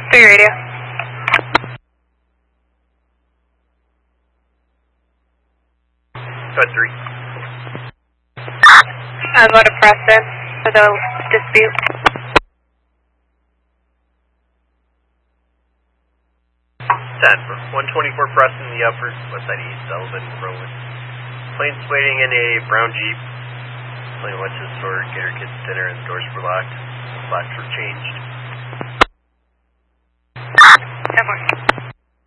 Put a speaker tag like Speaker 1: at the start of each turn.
Speaker 1: 3 radio.
Speaker 2: Code 3.
Speaker 1: I'm going to press in for the dispute.
Speaker 2: For 124 Preston, the upper west side east, Sullivan, Rowan. Plane's waiting in a brown Jeep. Plane went to the store, get her kids dinner, and the doors were locked. Locks were changed.
Speaker 1: 10-4.